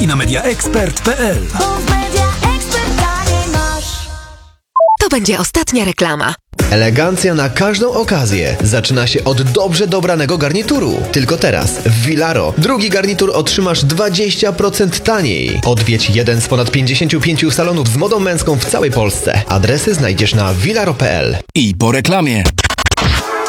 i na mediaexpert.pl. To będzie ostatnia reklama. Elegancja na każdą okazję zaczyna się od dobrze dobranego garnituru. Tylko teraz w Vilaro drugi garnitur otrzymasz 20% taniej. Odwiedź jeden z ponad 55 salonów z modą męską w całej Polsce. Adresy znajdziesz na vilaro.pl. I po reklamie.